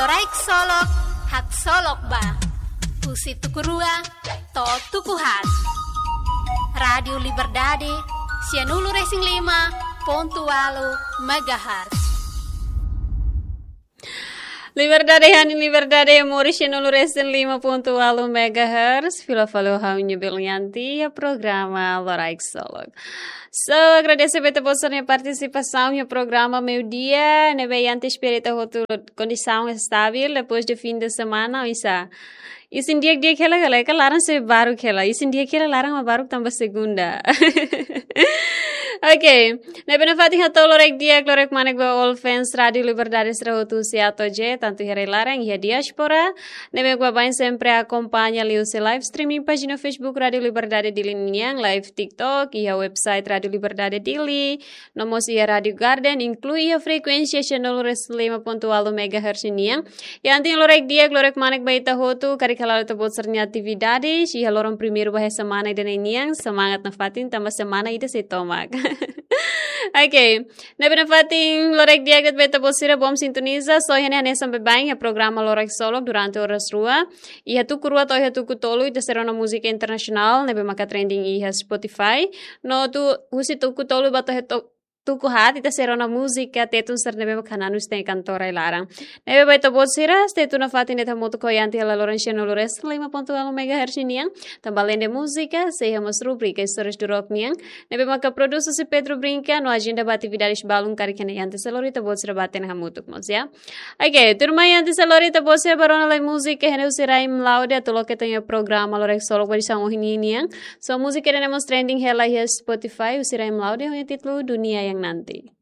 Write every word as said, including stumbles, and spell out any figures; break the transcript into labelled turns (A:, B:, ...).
A: Loraik solok, hak solok ba. Pusi tukurua, to tukuhat. Radio Liberdade, Sianulu Racing lima, Pontualo, Megahertz.
B: Liberdade hani Liberdade Mauricio Nulu Racing lima Pontualo Megahertz. Fila falou raunha brilhante a programa Loraik Solok. So, agradeço a vossa participação no programa Meu Dia. Nebeiante espírita outra condição estável depois do fim de semana. Isa. Isin dia dia kela kela ka larang se baru kela. Isin dia kela larang ma baru tambah segunda. Okay. Nebe na fati hatau lorek dia lorek manek ba all fans Radio Liberdade serahotu si ato je tanto here larang ya diaspora. Nebe gua bain sempre acompanha liu se live streaming página Facebook Radio Liberdade Dili Niang, live TikTok, ia website Radio Liberdade Dili, nomos ia Radio Garden, inclui a frekuensia channel lima pontualo megahertz Niang. Ya anting lorek dia lorek manek ba ita hotu kari kalau tu buat sernya atividades, ia lorong primeiro bahasa semana ida Niang, semangat na fatin tambah semana ida se tomak. Okay, nebe na fating lorek dia gat beta bosira bom sintoniza so hene hene sampai bang ya programa Lorek Solok durante horas rua. Ia tu kurua to ia tu kutolu ida serona musika internasional nebe maka trending iha Spotify. No tu husi tu kutolu bato heto tuku hat ita serona musika tetun ser nebe makananu ste kantora ilarang. Nebe beta bosira stetu na fatin eta moto koyanti ala Lorenzo Lores lima pontualo megahertz niang. Tambalende música, seja mas rubrica histórias do rock niang. Nebe maka produso si Pedro Brinca no agenda ba atividades balung kari kene yante salorita bosira baten hamutuk mos ya. Okay, turma yante salorita bosira barona la música hene usiraim laude atolo que tenha programa Lorek Solok bari sang ohini niang. So música tenemos trending hela ya Spotify usiraim laude ho título dunia yang nanti.